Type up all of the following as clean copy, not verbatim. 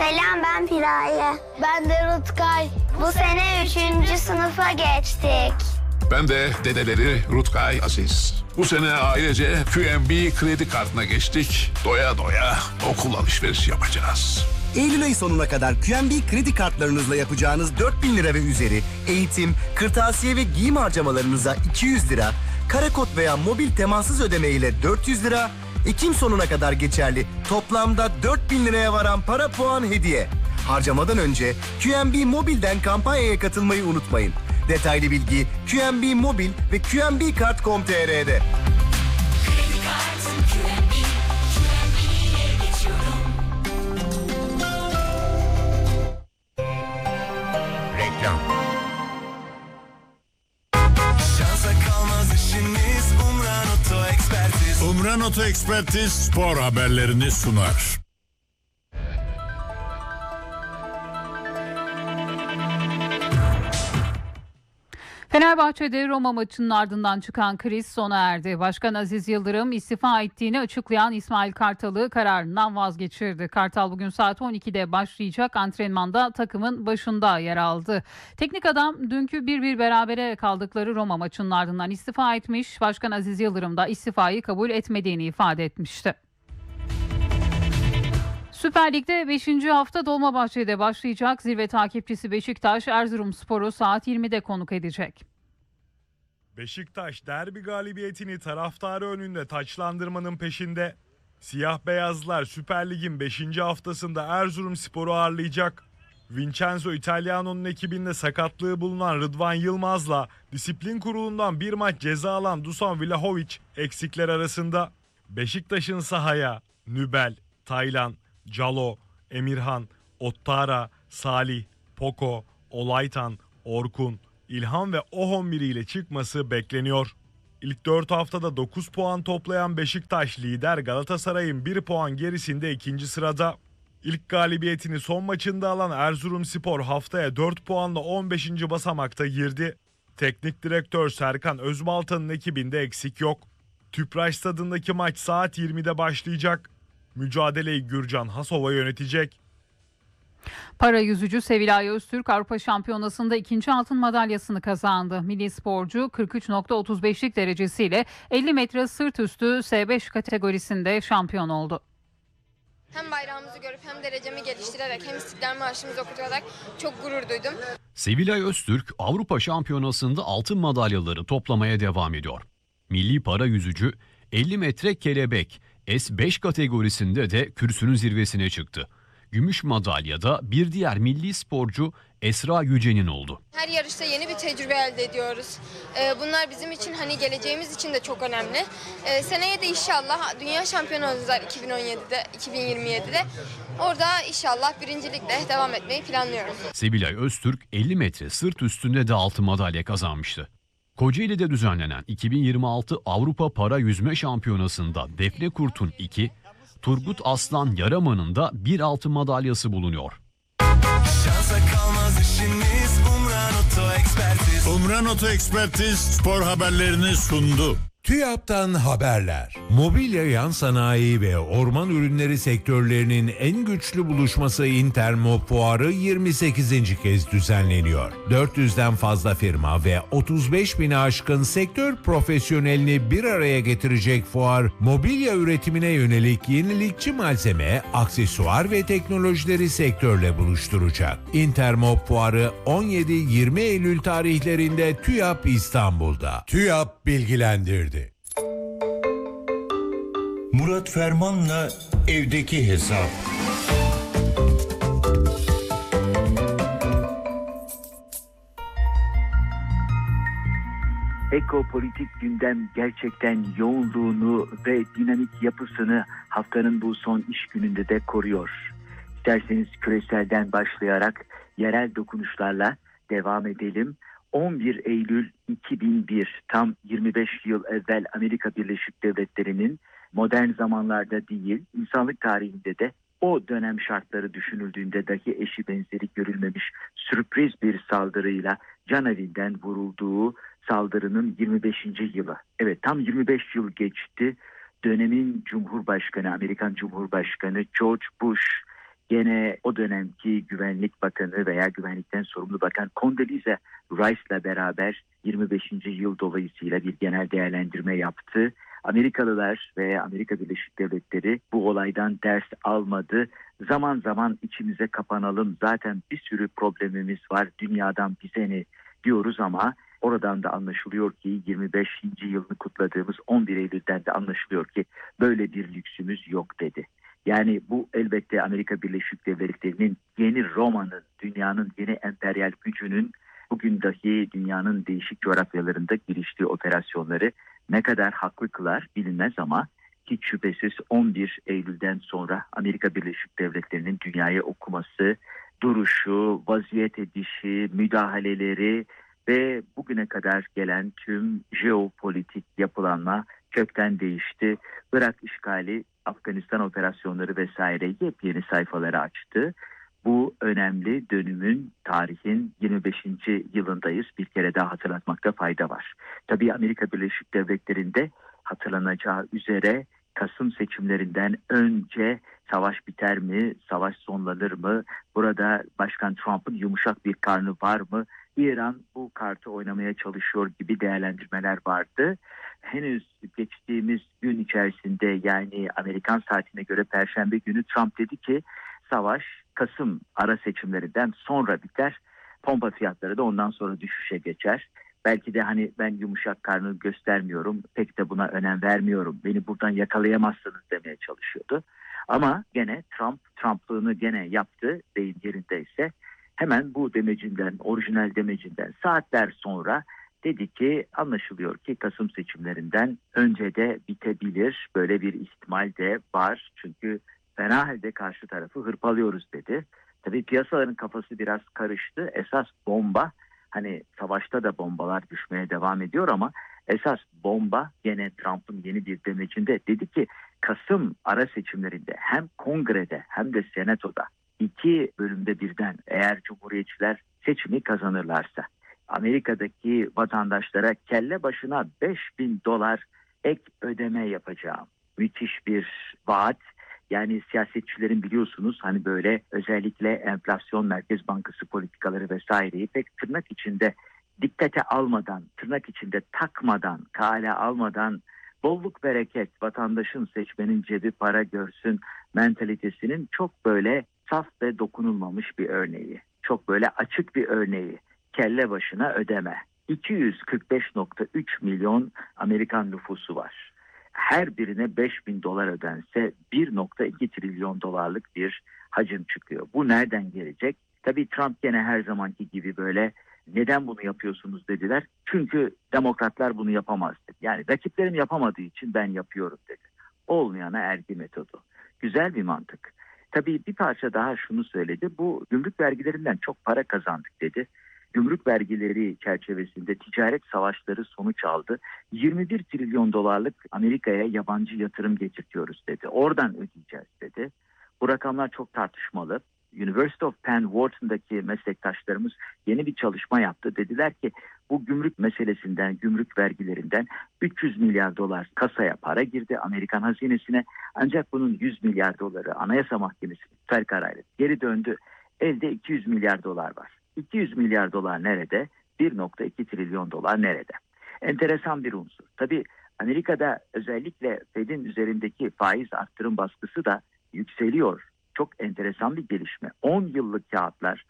Selam, ben Piraye. Ben de Rutkay. Bu sene 3. sınıfa geçtik. Ben de dedeleri Rutkay Aziz. Bu sene ailece QNB kredi kartına geçtik. Doya doya okul alışverişi yapacağız. Eylül ayı sonuna kadar QNB kredi kartlarınızla yapacağınız 4.000 lira ve üzeri eğitim, kırtasiye ve giyim harcamalarınıza 200 lira, karakod veya mobil temassız ödeme ile 400 lira, Ekim sonuna kadar geçerli toplamda 4.000 liraya varan para puan hediye. Harcamadan önce QNB Mobil'den kampanyaya katılmayı unutmayın. Detaylı bilgi QNB Mobil ve QNBkart.com.tr'de. Reklam. Şansa kalmaz işiniz Umran Oto Ekspertiz. Umran Oto Ekspertiz spor haberlerini sunar. Fenerbahçe'de Roma maçının ardından çıkan kriz sona erdi. Başkan Aziz Yıldırım istifa ettiğini açıklayan İsmail Kartal'ı kararından vazgeçirdi. Kartal bugün saat 12'de başlayacak antrenmanda takımın başında yer aldı. Teknik adam dünkü 1-1 berabere kaldıkları Roma maçının ardından istifa etmiş. Başkan Aziz Yıldırım da istifayı kabul etmediğini ifade etmişti. Süper Lig'de 5. hafta Dolmabahçe'de başlayacak. Zirve takipçisi Beşiktaş Erzurumspor'u saat 20'de konuk edecek. Beşiktaş derbi galibiyetini taraftarı önünde taçlandırmanın peşinde. Siyah beyazlar Süper Lig'in 5. haftasında Erzurumspor'u ağırlayacak. Vincenzo Italiano'nun ekibinde sakatlığı bulunan Rıdvan Yılmaz'la disiplin kurulundan bir maç ceza alan Dusan Vlahovic eksikler arasında. Beşiktaş'ın sahaya Nübel, Taylan, Calo, Emirhan, Ottara, Salih, Poko, Olaytan, Orkun, İlhan ve Oh11 ile çıkması bekleniyor. İlk 4 haftada 9 puan toplayan Beşiktaş lider Galatasaray'ın 1 puan gerisinde 2. sırada. İlk galibiyetini son maçında alan Erzurumspor haftaya 4 puanla 15. basamakta girdi. Teknik direktör Serkan Özbalta'nın ekibinde eksik yok. Tüpraş stadındaki maç saat 20'de başlayacak. Mücadeleyi Gürcan Hasova yönetecek. Para yüzücü Sevilay Öztürk Avrupa Şampiyonası'nda 2. altın madalyasını kazandı. Milli sporcu 43.35'lik derecesiyle 50 metre sırt üstü S5 kategorisinde şampiyon oldu. Hem bayrağımızı görüp hem derecemi geliştirerek hem İstiklal Marşımızı okutarak çok gurur duydum. Sevilay Öztürk Avrupa Şampiyonası'nda altın madalyaları toplamaya devam ediyor. Milli para yüzücü 50 metre kelebek S5 kategorisinde de kürsünün zirvesine çıktı. Gümüş madalyada bir diğer milli sporcu Esra Yüce'nin oldu. Her yarışta yeni bir tecrübe elde ediyoruz. Bunlar bizim için geleceğimiz için de çok önemli. Seneye de inşallah dünya şampiyonu olacağız 2027'de. Orada inşallah birincilikle devam etmeyi planlıyorum. Sevilay Öztürk 50 metre sırt üstünde de altın madalya kazanmıştı. Kocaeli'de düzenlenen 2026 Avrupa Para Yüzme Şampiyonası'nda Defne Kurt'un 2, Turgut Aslan Yaraman'ın da 1 altın madalyası bulunuyor. Şansa kalmaz işiniz Umran Oto Ekspertiz. Umran Oto Ekspertiz spor haberlerini sundu. TÜYAP'tan haberler. Mobilya, yan sanayi ve orman ürünleri sektörlerinin en güçlü buluşması Intermop Fuarı 28. kez düzenleniyor. 400'den fazla firma ve 35 bini aşkın sektör profesyonelini bir araya getirecek fuar, mobilya üretimine yönelik yenilikçi malzeme, aksesuar ve teknolojileri sektörle buluşturacak. Intermop Fuarı 17-20 Eylül tarihlerinde TÜYAP İstanbul'da. TÜYAP bilgilendirdi. Murat Ferman'la evdeki hesap. Ekopolitik gündem gerçekten yoğunluğunu ve dinamik yapısını haftanın bu son iş gününde de koruyor. İsterseniz küreselden başlayarak yerel dokunuşlarla devam edelim. 11 Eylül 2001, tam 25 yıl evvel Amerika Birleşik Devletleri'nin modern zamanlarda değil, insanlık tarihinde de o dönem şartları düşünüldüğünde dahi eşi benzeri görülmemiş sürpriz bir saldırıyla canavinden vurulduğu saldırının 25. yılı. Evet, tam 25 yıl geçti. Dönemin Cumhurbaşkanı, Amerikan Cumhurbaşkanı George Bush gene o dönemki Güvenlik Bakanı veya güvenlikten sorumlu bakan Condoleezza Rice'la beraber 25. yıl dolayısıyla bir genel değerlendirme yaptı. Amerikalılar ve Amerika Birleşik Devletleri bu olaydan ders almadı. Zaman zaman içimize kapanalım, zaten bir sürü problemimiz var, dünyadan bize ne diyoruz ama oradan da anlaşılıyor ki 25. yılını kutladığımız 11 Eylül'den de anlaşılıyor ki böyle bir lüksümüz yok dedi. Yani bu elbette Amerika Birleşik Devletleri'nin yeni Roma'nın, dünyanın yeni emperyal gücünün bugün dahi dünyanın değişik coğrafyalarında giriştiği operasyonları ne kadar haklı kılar bilinmez ama hiç şüphesiz 11 Eylül'den sonra Amerika Birleşik Devletleri'nin dünyaya okuması, duruşu, vaziyet edişi, müdahaleleri ve bugüne kadar gelen tüm jeopolitik yapılanma kökten değişti. Irak işgali, Afganistan operasyonları vesaire yepyeni sayfaları açtı. Bu önemli dönümün, tarihin 25. yılındayız. Bir kere daha hatırlatmakta fayda var. Tabii Amerika Birleşik Devletleri'nde hatırlanacağı üzere Kasım seçimlerinden önce savaş biter mi, savaş sonlanır mı? Burada Başkan Trump'ın yumuşak bir karnı var mı? İran bu kartı oynamaya çalışıyor gibi değerlendirmeler vardı. Henüz geçtiğimiz gün içerisinde, yani Amerikan saatine göre Perşembe günü, Trump dedi ki savaş Kasım ara seçimlerinden sonra biter. Pompa fiyatları da ondan sonra düşüşe geçer. Belki de hani ben yumuşak karnı göstermiyorum, pek de buna önem vermiyorum, beni buradan yakalayamazsınız demeye çalışıyordu. Ama gene Trump'lığını gene yaptı, deyim yerindeyse. Hemen bu demecinden, orijinal demecinden saatler sonra dedi ki anlaşılıyor ki Kasım seçimlerinden önce de bitebilir. Böyle bir ihtimal de var. Çünkü fena halde karşı tarafı hırpalıyoruz dedi. Tabii piyasaların kafası biraz karıştı. Esas bomba, hani savaşta da bombalar düşmeye devam ediyor ama esas bomba gene Trump'ın yeni bir demecinde dedi ki Kasım ara seçimlerinde hem Kongre'de hem de Senato'da 2 bölümde birden eğer Cumhuriyetçiler seçimi kazanırlarsa Amerika'daki vatandaşlara kelle başına $5.000 ek ödeme yapacağım. Müthiş bir vaat. Yani siyasetçilerin biliyorsunuz hani böyle özellikle enflasyon, Merkez Bankası politikaları vesaireyi pek tırnak içinde dikkate almadan, tırnak içinde takmadan, kale almadan bolluk bereket, vatandaşın, seçmenin cebi para görsün mentalitesinin çok böyle saf ve dokunulmamış bir örneği. Çok böyle açık bir örneği. Kelle başına ödeme. 245.3 milyon Amerikan nüfusu var. Her birine $5.000 ödense 1.2 trilyon dolarlık bir hacim çıkıyor. Bu nereden gelecek? Tabii Trump gene her zamanki gibi böyle neden bunu yapıyorsunuz dediler. Çünkü demokratlar bunu yapamaz dedi. Yani rakiplerim yapamadığı için ben yapıyorum dedi. Olmayana ergi metodu. Güzel bir mantık. Tabii bir parça daha şunu söyledi. Bu gümrük vergilerinden çok para kazandık dedi. Gümrük vergileri çerçevesinde ticaret savaşları sonuç aldı. 21 trilyon dolarlık Amerika'ya yabancı yatırım getirtiyoruz dedi. Oradan ödeyeceğiz dedi. Bu rakamlar çok tartışmalı. University of Penn Wharton'daki meslektaşlarımız yeni bir çalışma yaptı. Dediler ki bu gümrük meselesinden, gümrük vergilerinden 300 milyar dolar kasaya para girdi Amerikan hazinesine. Ancak bunun 100 milyar doları Anayasa Mahkemesi fer kararıyla geri döndü. Elde 200 milyar dolar var. 200 milyar dolar nerede? 1.2 trilyon dolar nerede? Enteresan bir unsur. Tabii Amerika'da özellikle Fed'in üzerindeki faiz arttırım baskısı da yükseliyor. Çok enteresan bir gelişme. 10 yıllık kağıtlar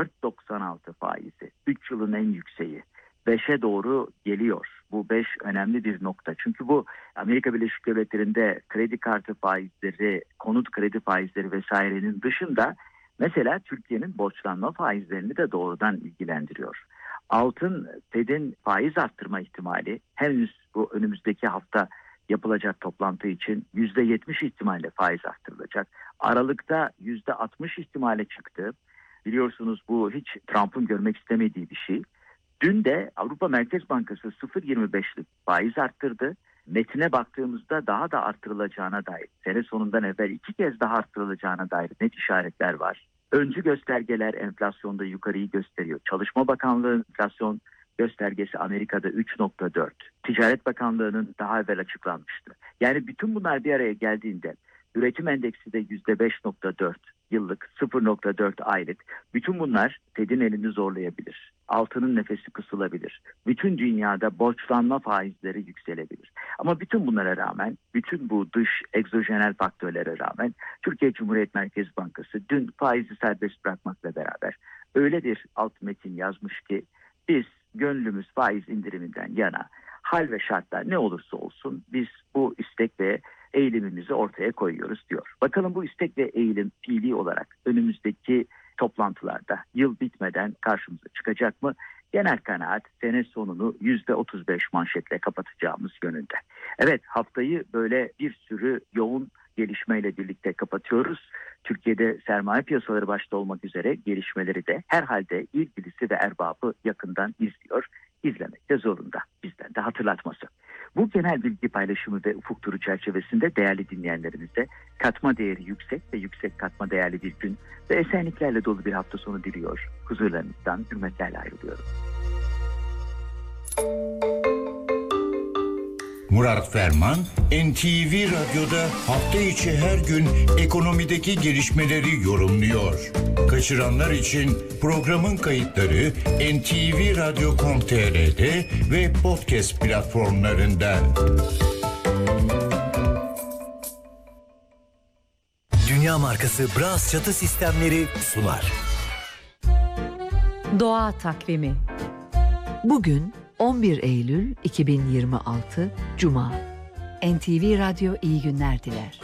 4.96 faizi. 3 yılın en yükseği. 5'e doğru geliyor. Bu 5 önemli bir nokta. Çünkü bu Amerika Birleşik Devletleri'nde kredi kartı faizleri, konut kredi faizleri vesairenin dışında mesela Türkiye'nin borçlanma faizlerini de doğrudan ilgilendiriyor. Altın, Fed'in faiz arttırma ihtimali henüz bu önümüzdeki hafta yapılacak toplantı için %70 ihtimalle faiz arttırılacak. Aralıkta %60 ihtimale çıktı. Biliyorsunuz bu hiç Trump'ın görmek istemediği bir şey. Dün de Avrupa Merkez Bankası 0.25'lik faiz arttırdı. Metine baktığımızda daha da arttırılacağına dair, sene sonundan evvel 2 kez daha arttırılacağına dair net işaretler var. Öncü göstergeler enflasyonda yukarıyı gösteriyor. Çalışma Bakanlığı enflasyon göstergesi Amerika'da 3.4. Ticaret Bakanlığı'nın daha evvel açıklanmıştı. Yani bütün bunlar bir araya geldiğinde Üretim endeksi de %5.4 yıllık, 0.4 aylık. Bütün bunlar Fed'in elini zorlayabilir. Altının nefesi kısılabilir. Bütün dünyada borçlanma faizleri yükselebilir. Ama bütün bunlara rağmen, bütün bu dış egzojenel faktörlere rağmen Türkiye Cumhuriyet Merkez Bankası dün faizi serbest bırakmakla beraber öyle bir alt metin yazmış ki biz gönlümüz faiz indiriminden yana, hal ve şartlar ne olursa olsun biz bu istek ve eğilimimizi ortaya koyuyoruz diyor. Bakalım bu istek ve eğilim fiili olarak önümüzdeki toplantılarda yıl bitmeden karşımıza çıkacak mı? Genel kanaat sene sonunu %35 manşetle kapatacağımız yönünde. Evet, haftayı böyle bir sürü yoğun gelişmeyle birlikte kapatıyoruz. Türkiye'de sermaye piyasaları başta olmak üzere gelişmeleri de herhalde ilgilisi ve erbabı yakından izliyor, izlemek de zorunda. Bizden de hatırlatması. Bu genel bilgi paylaşımı ve ufuk turu çerçevesinde değerli dinleyenlerimize katma değeri yüksek ve yüksek katma değerli bir gün ve esenliklerle dolu bir hafta sonu diliyor. Huzurlarınızdan hürmetlerle ayrılıyorum. Murat Ferman, NTV Radyo'da hafta içi her gün ekonomideki gelişmeleri yorumluyor. Kaçıranlar için programın kayıtları ntvradio.com.tr'de ve podcast platformlarında. Dünya markası Bras çatı sistemleri sunar. Doğa takvimi. Bugün 11 Eylül 2026 Cuma. NTV Radyo iyi günler diler.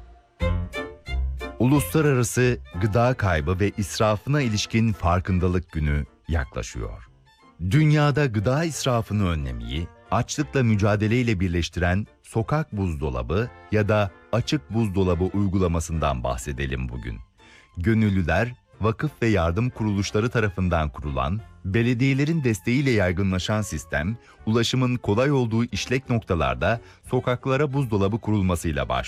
Uluslararası Gıda Kaybı ve İsrafına ilişkin Farkındalık Günü yaklaşıyor. Dünyada gıda israfını önlemeyi, açlıkla mücadeleyle birleştiren sokak buzdolabı ya da açık buzdolabı uygulamasından bahsedelim bugün. Gönüllüler, vakıf ve yardım kuruluşları tarafından kurulan, belediyelerin desteğiyle yaygınlaşan sistem, ulaşımın kolay olduğu işlek noktalarda sokaklara buzdolabı kurulmasıyla başlıyor.